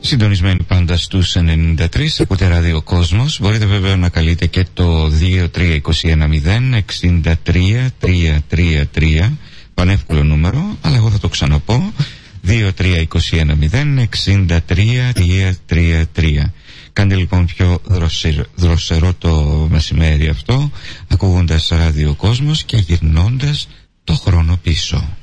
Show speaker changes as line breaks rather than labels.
Συντονισμένοι πάντα στους 93, ακούτε Ράδιο Κόσμος. Μπορείτε βέβαια να καλείτε και το 23210-63-333, πανεύκολο νούμερο, αλλά εγώ θα το ξαναπώ, 23210-63-333. Κάντε λοιπόν πιο δροσερό το μεσημέρι αυτό, ακούγοντας Ράδιο Κόσμος και γυρνώντας το χρόνο πίσω.